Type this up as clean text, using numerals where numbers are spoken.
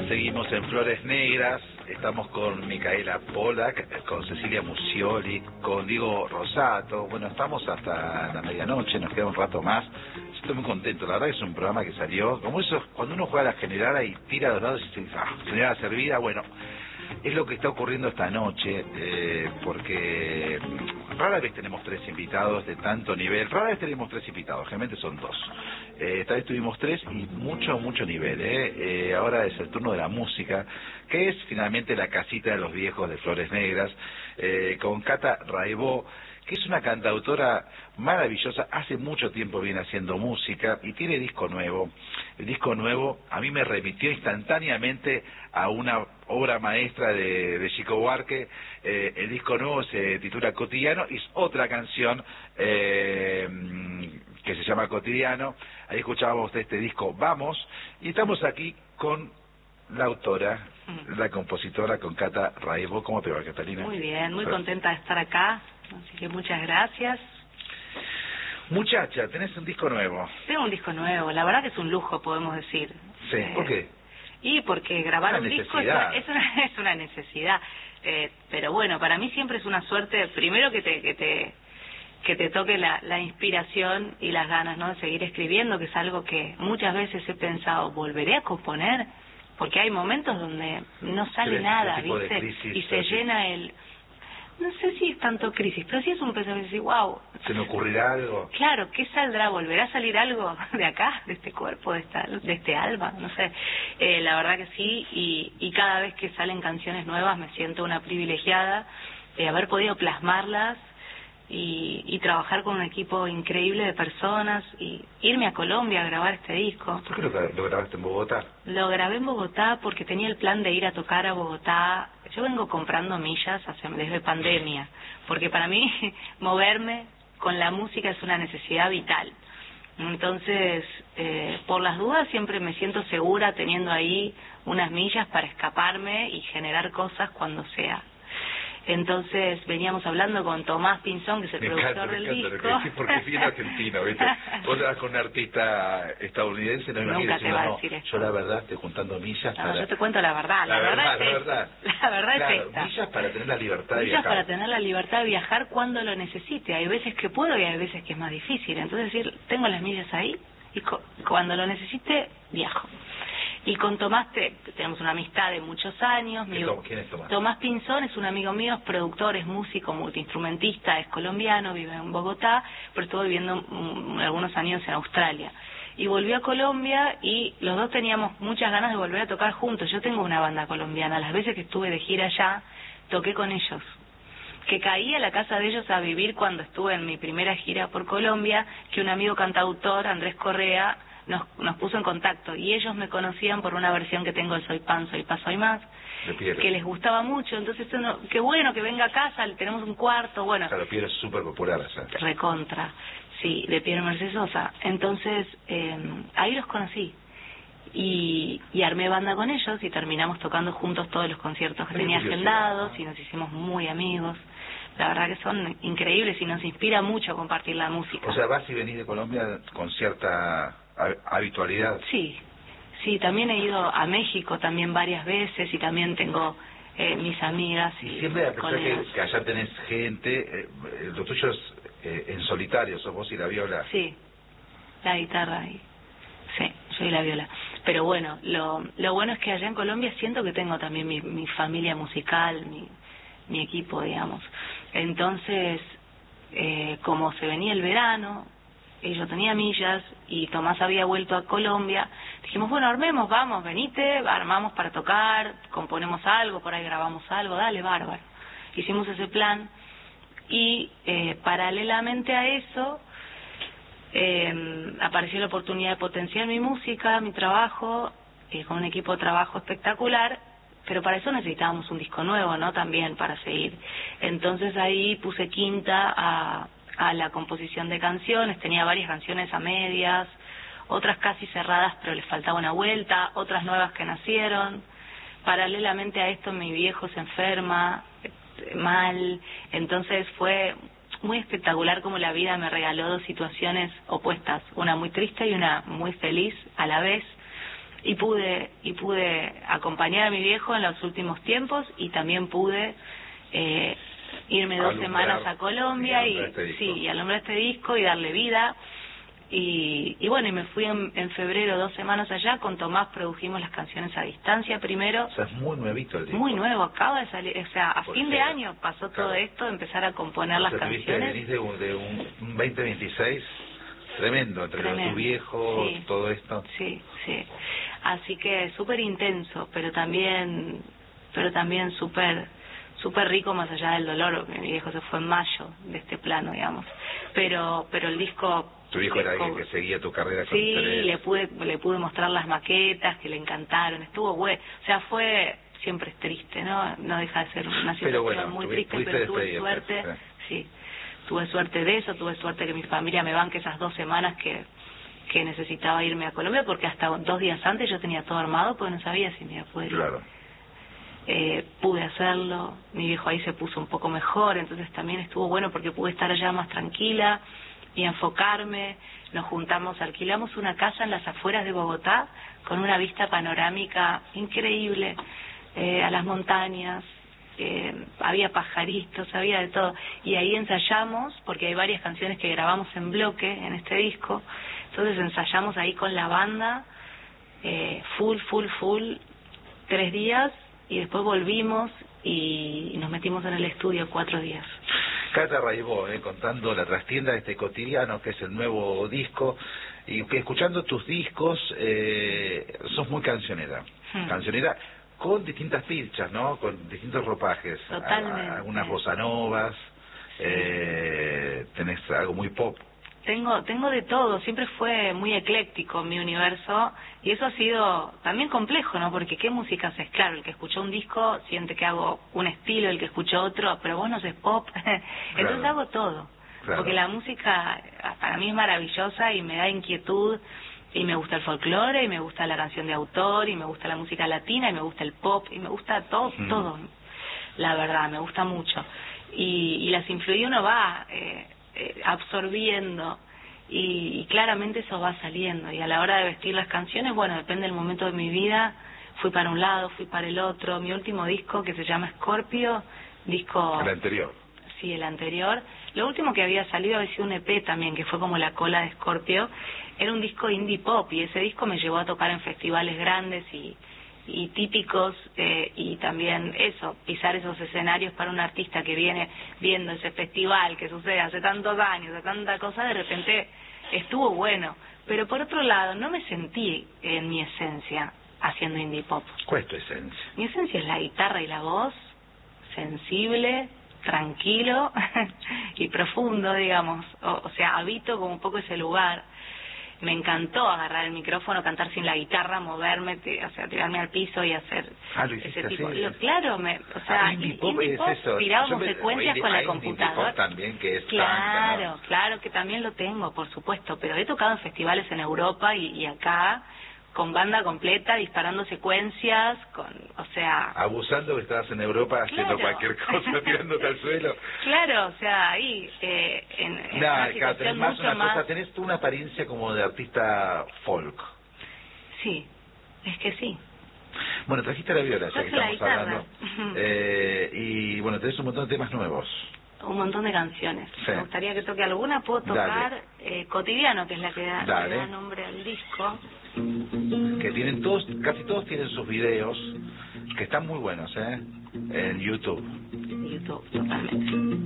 Seguimos en Flores Negras, estamos con Micaela Polak, con Cecilia Musioli, con Diego Rosato. Bueno, estamos hasta la medianoche, nos queda un rato más. Estoy muy contento, la verdad que es un programa que salió, como eso, cuando uno juega a la generala y tira a los lados y se generala servida, bueno, es lo que está ocurriendo esta noche, porque rara vez tenemos tres invitados de tanto nivel, rara vez tenemos tres invitados, generalmente son dos. Esta vez tuvimos tres y mucho nivel. Ahora es el turno de la música, que es finalmente la casita de los viejos de Flores Negras, con Cata Raibó, que es una cantautora maravillosa, hace mucho tiempo viene haciendo música y tiene disco nuevo. El disco nuevo a mí me remitió instantáneamente a una obra maestra de Chico Buarque. El disco nuevo se titula Cotidiano y es otra canción que se llama Cotidiano. Ahí escuchábamos de este disco Vamos, y estamos aquí con la autora, la compositora, con Cata Raibó. ¿Cómo te va, Catalina? Muy bien, muy contenta de estar acá, así que muchas gracias. Muchacha, tenés un disco nuevo. Tengo un disco nuevo, la verdad que es un lujo, podemos decir. Sí, ¿por qué? Y porque grabar un disco es una necesidad. Pero bueno, para mí siempre es una suerte, primero que te toque la inspiración y las ganas, ¿no?, de seguir escribiendo, que es algo que muchas veces he pensado, ¿volveré a componer? Porque hay momentos donde no sale nada, ¿viste? Crisis, y se llena el... No sé si es tanto crisis, pero sí es un pensamiento de decir, wow. ¿Se me ocurrirá algo? Claro, ¿qué saldrá? ¿Volverá a salir algo de acá, de este cuerpo, de este alma? No sé. La verdad que sí, y cada vez que salen canciones nuevas me siento una privilegiada de haber podido plasmarlas y trabajar con un equipo increíble de personas y irme a Colombia a grabar este disco. ¿Por qué lo grabaste en Bogotá? Lo grabé en Bogotá porque tenía el plan de ir a tocar a Bogotá. Yo vengo comprando millas desde pandemia, porque para mí moverme con la música es una necesidad vital. Entonces, por las dudas siempre me siento segura teniendo ahí unas millas para escaparme y generar cosas cuando sea. Entonces veníamos hablando con Tomás Pinzón, que es el productor del disco. Porque es bien argentino, ¿viste? Vos vas con un artista estadounidense, no me imagino Nunca te va a decir esto. Yo la verdad estoy juntando millas para... No, yo te cuento la verdad. La verdad es esta. Millas para tener la libertad de millas viajar. Para tener la libertad de viajar cuando lo necesite. Hay veces que puedo y hay veces que es más difícil. Entonces decir, tengo las millas ahí y cuando lo necesite, viajo. Y con Tomás tenemos una amistad de muchos años. ¿Quién es Tomás? Tomás Pinzón es un amigo mío, es productor, es músico, multiinstrumentista, es colombiano, vive en Bogotá, pero estuvo viviendo algunos años en Australia. Y volvió a Colombia y los dos teníamos muchas ganas de volver a tocar juntos. Yo tengo una banda colombiana, las veces que estuve de gira allá, toqué con ellos. Que caí a la casa de ellos a vivir cuando estuve en mi primera gira por Colombia, que un amigo cantautor, Andrés Correa, nos puso en contacto, y ellos me conocían por una versión que tengo de Soy Pan, Soy Paz, Soy Más, que les gustaba mucho. Entonces, qué bueno que venga a casa, tenemos un cuarto, bueno. Claro, Piero es súper popular allá. Recontra, sí, de Piero Mercedes Sosa. Entonces, ahí los conocí, y armé banda con ellos, y terminamos tocando juntos todos los conciertos que tenía agendados, y nos hicimos muy amigos. La verdad que son increíbles y nos inspira mucho compartir la música. O sea, vas y venís de Colombia con cierta habitualidad. Sí, también he ido a México también varias veces, y también tengo mis amigas. Y siempre, a pesar que allá tenés gente, lo tuyo es en solitario, sos vos y la viola. Sí, la guitarra sí, yo y la viola. Pero bueno, lo bueno es que allá en Colombia siento que tengo también mi familia musical, mi equipo, digamos. Entonces, como se venía el verano, yo tenía millas y Tomás había vuelto a Colombia, dijimos, bueno, armemos, vamos, venite, armamos para tocar, componemos algo, por ahí grabamos algo, dale, bárbaro. Hicimos ese plan y paralelamente a eso apareció la oportunidad de potenciar mi música, mi trabajo, con un equipo de trabajo espectacular, pero para eso necesitábamos un disco nuevo, ¿no?, también para seguir. Entonces ahí puse quinta a la composición de canciones. Tenía varias canciones a medias, otras casi cerradas pero les faltaba una vuelta, otras nuevas que nacieron. Paralelamente a esto mi viejo se enferma mal, entonces fue muy espectacular como la vida me regaló dos situaciones opuestas, una muy triste y una muy feliz a la vez, y pude acompañar a mi viejo en los últimos tiempos, y también pude irme 2 semanas a Colombia y alumbrar este disco y darle vida. Y bueno, y me fui en febrero 2 semanas allá. Con Tomás produjimos las canciones a distancia primero. O sea, es muy nuevito el disco. Muy nuevo, acaba de salir, o sea, a fin de año pasó todo esto, empezar a componer las canciones. Venís de un 2026 tremendo, entre tu viejo, todo esto. Sí. Así que súper intenso, pero también súper rico, más allá del dolor. Mi viejo se fue en mayo de este plano, digamos. Pero el disco... ¿Tu viejo era alguien que seguía tu carrera con interés? Sí, le pude mostrar las maquetas que le encantaron. Estuvo bueno. O sea, siempre es triste, ¿no? No deja de ser una situación muy triste, pero tuve suerte. Sí, tuve suerte de eso, tuve suerte que mi familia me banque esas 2 semanas que necesitaba irme a Colombia, porque hasta 2 días antes yo tenía todo armado, porque no sabía si me iba a poder ir. Claro. Pude hacerlo, mi viejo ahí se puso un poco mejor, entonces también estuvo bueno porque pude estar allá más tranquila y enfocarme. Nos juntamos, alquilamos una casa en las afueras de Bogotá con una vista panorámica increíble, a las montañas, había pajaritos, había de todo, y ahí ensayamos, porque hay varias canciones que grabamos en bloque en este disco, entonces ensayamos ahí con la banda, full, 3 días, y después volvimos y nos metimos en el estudio 4 días. Cata Raibó, contando la trastienda de este cotidiano, que es el nuevo disco, y que escuchando tus discos, sos muy cancionera. Cancionera con distintas pinchas, ¿no? Con distintos ropajes. Totalmente. Algunas bossa novas, tenés algo muy pop. Tengo de todo, siempre fue muy ecléctico mi universo, y eso ha sido también complejo, ¿no? Porque ¿qué música haces? Claro, el que escuchó un disco siente que hago un estilo, el que escuchó otro, pero vos no haces pop, entonces hago todo, porque la música para mí es maravillosa y me da inquietud, y me gusta el folclore, y me gusta la canción de autor, y me gusta la música latina, y me gusta el pop, y me gusta todo, la verdad, me gusta mucho, y las influye, uno va... absorbiendo y claramente eso va saliendo, y a la hora de vestir las canciones, bueno, depende del momento de mi vida, fui para un lado, fui para el otro. Mi último disco, que se llama Scorpio, disco... El anterior. Sí, el anterior. Lo último que había salido había sido un EP también, que fue como la cola de Scorpio, era un disco indie pop, y ese disco me llevó a tocar en festivales grandes y típicos, y también eso, pisar esos escenarios para un artista que viene viendo ese festival que sucede hace tantos años, de tanta cosa, de repente estuvo bueno. Pero por otro lado, no me sentí en mi esencia haciendo indie pop. ¿Cuál es tu esencia? Mi esencia es la guitarra y la voz, sensible, tranquilo y profundo, digamos. O sea, habito como un poco ese lugar. Me encantó agarrar el micrófono, cantar sin la guitarra, moverme, o sea, tirarme al piso y hacer ese tipo. Claro, o sea, indie pop es eso. Tirábamos secuencias con la computadora. También, que es claro, punk, ¿no? Claro que también lo tengo, por supuesto, pero he tocado en festivales en Europa y acá, con banda completa, disparando secuencias, o sea... Abusando que estabas en Europa haciendo cualquier cosa, tirándote al suelo. Claro, o sea, ahí, en una situación más mucho más... tenés tú una apariencia como de artista folk. Sí, es que sí. Bueno, trajiste la viola, ya que estamos hablando. Y bueno, tenés un montón de temas nuevos. Un montón de canciones. Sí. Me gustaría que toque alguna. Puedo tocar Cotidiano, que es la que da nombre al disco. Que tienen casi todos tienen sus videos, que están muy buenos, en YouTube. YouTube, totalmente.